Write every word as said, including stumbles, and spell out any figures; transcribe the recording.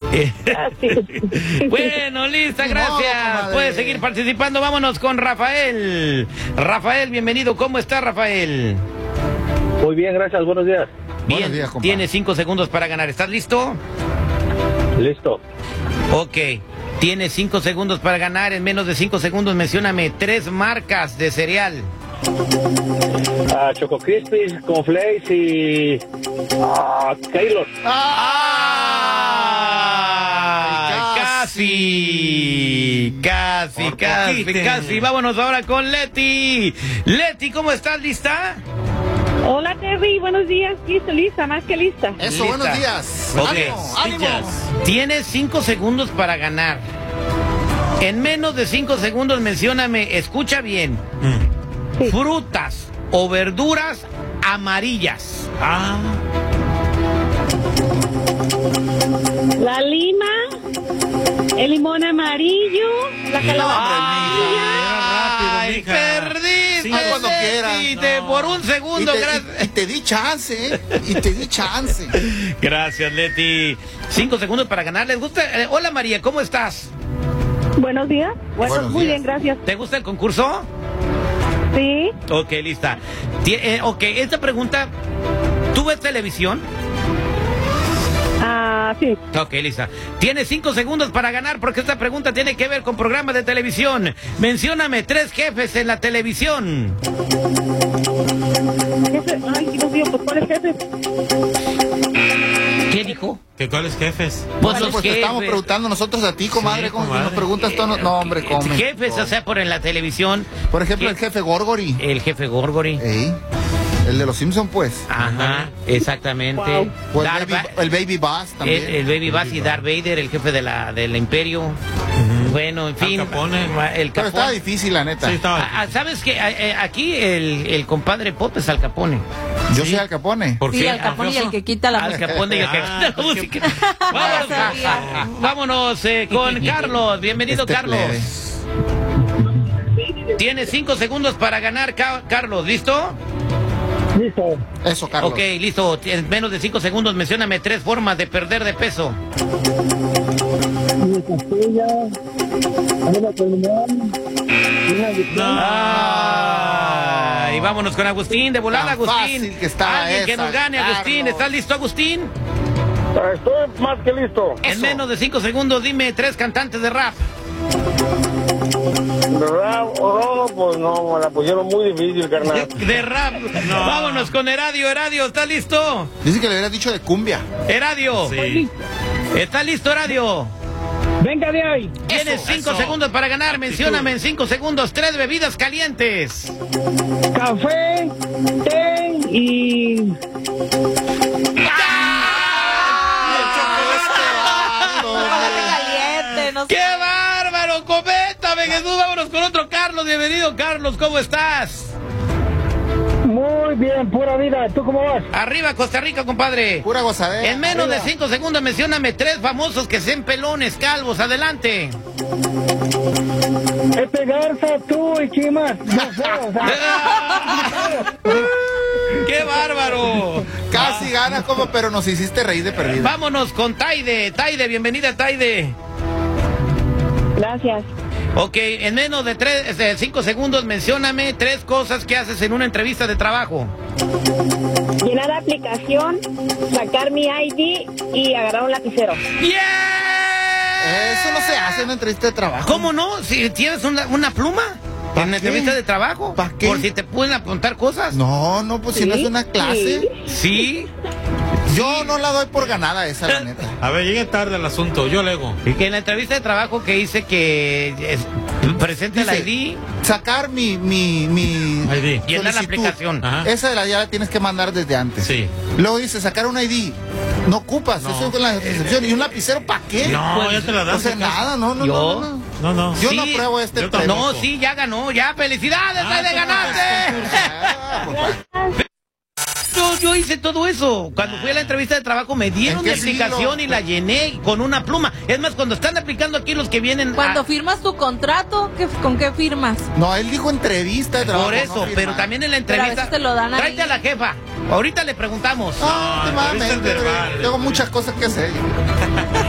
Bueno, lista, gracias. Puedes seguir participando. Vámonos con Rafael. Rafael, bienvenido. ¿Cómo está, Rafael? Muy bien, gracias. Buenos días. Bien, Buenos días, compa. tienes cinco segundos para ganar. ¿Estás listo? Listo. Ok. Tienes cinco segundos para ganar. En menos de cinco segundos, mencióname tres marcas de cereal. Ah, Choco Crispies, Conflakes y... Ah, Keylor. ¡Ah! Casi, casi, Por casi, poquito. casi. Vámonos ahora con Leti. Leti, ¿cómo estás? ¿Lista? Hola Terry, buenos días, listo, lista, más que lista. Eso, Lista. buenos días. Ok. ¡Ánimo, ánimo! Tienes cinco segundos para ganar. En menos de cinco segundos, mencióname, escucha bien, Sí. frutas o verduras amarillas. Ah. La lima, el limón amarillo, la calabaza. ¡Ay, perdiste! Sí, cuando quieras. Leti, te- por un Y segundo, te, gracias. y- y te di chance, ¿eh? Y te di chance. Gracias, Leti. Cinco segundos para ganar. ¿Les gusta? Eh, hola, María, ¿cómo estás? Buenos días. Bueno, Buenos muy días. bien, gracias. ¿Te gusta el concurso? Sí, Ok, lista. Tie- eh, ok, esta pregunta, ¿tú ves televisión? ah, sí. Ok, lista. Tienes cinco segundos para ganar porque esta pregunta tiene que ver con programas de televisión. Mencióname tres jefes en la televisión. Jefe, ay, Dios mío, pues ¿cuál es jefe? ¿Qué dijo? ¿Que cuáles jefes? Vos Bueno, sos pues te estamos jefe. preguntando nosotros a ti, comadre, Sí, como que nos comadre. preguntas tú, no, no, hombre, come. Jefes, o sea, por en la televisión. Por ejemplo, ¿Qué? el jefe Gorgory. El jefe Gorgory. Ey, el de los Simpson, pues. Ajá, exactamente. Wow. O el Darth baby, Va- el baby Buzz el, también. el Baby Bass y Darth Vader, el jefe de la, del imperio. Bueno, en Al fin. Capone. El Pero estaba Capone. difícil, la neta. Sí, estaba. Ah, ah, ¿Sabes qué? Ah, eh, Aquí el, el compadre Pop es Al Capone. Yo Sí. soy Al Capone. ¿Por Sí, qué? Al Capone y el ¿Mafioso? que quita la Al música. Capone y el que Ah, quita la pues qué- música. Vámonos, Ya sabía. vámonos eh, con Carlos. Bienvenido, Este Carlos. plebe. Tienes cinco segundos para ganar, Ca- Carlos. ¿Listo? Listo. Eso, Carlos. Ok, listo. En menos de cinco segundos, mencióname tres formas de perder de peso. Una pastilla, una pulmón, una Ah, y vámonos con Agustín, de volada, Tan Agustín. fácil que estaba Alguien que esa, nos gane, Agustín. Carlos. ¿Estás listo, Agustín? Estoy más que listo. En Eso. menos de cinco segundos, dime tres cantantes de rap. ¿Verdad? Oh, pues no, me la pusieron muy difícil, carnal. De rap. Vámonos con Eradio. Eradio, ¿estás listo? Dice que le hubieras dicho de cumbia. Eradio. Sí. ¿Estás listo, Eradio? Venga de ahí. Tienes cinco eso. segundos para ganar. Actitud. Mencióname en cinco segundos tres bebidas calientes. Café, té y... Caliente, no sé. ¡Qué bárbaro! Coméntame, Jesús. Vámonos con otro Carlos. Bienvenido, Carlos. ¿Cómo estás? Muy bien, pura vida. ¿Tú cómo vas? Arriba, Costa Rica, compadre. Pura gozadera. En menos de Arriba. cinco segundos, mencióname tres famosos que sean pelones, calvos. Adelante. Este Garza, tú y Chimas. No sé, o sea... ¡Qué bárbaro! Casi ganas como, pero nos hiciste reír de perdida. Vámonos con Taide. Taide, bienvenida, Taide. Gracias. Ok, en menos de tres, de cinco segundos, mencióname tres cosas que haces en una entrevista de trabajo. Llenar la aplicación, sacar mi I D y agarrar un lapicero. ¡Yeah! Eso no se hace en una entrevista de trabajo. ¿Cómo no? Si tienes una, una pluma ¿Pa en una qué? entrevista de trabajo. ¿Pa qué? Por si te pueden apuntar cosas. No, no, pues si no es una clase. Sí. Yo no la doy por ganada esa, la neta. A ver, llegué tarde al asunto, yo lego. Y que en la entrevista de trabajo que hice que es- presente Dice, el I D. Sacar mi, mi, mi I D. Llenar la solicitud. aplicación. Ajá. Esa de la, ya la tienes que mandar desde antes. Sí. Luego dice, sacar un I D. No ocupas, No. eso es con la recepción. ¿Y un lapicero para qué? No, Pues, ya te la das. O sea, en casa. nada, no, no, Yo- no, no, no. No, no. Yo Sí, no apruebo este yo premio. No, sí, ya ganó, ya. ¡Felicidades, Ah, Taide, sí, ganaste! Ah, pues, Yo, yo hice todo eso. Cuando fui a la entrevista de trabajo me dieron ¿En mi qué aplicación siglo? y la llené con una pluma. Es más, cuando están aplicando aquí los que vienen... Cuando a- firmas tu contrato, ¿qué- ¿con qué firmas? No, él dijo entrevista de trabajo. por no eso, firma. pero también en la Pero a entrevista... veces te lo dan ahí. Tráete a la jefa. Ahorita le preguntamos. Ah, No, últimamente, entrevista verbal. tengo muchas cosas que hacer.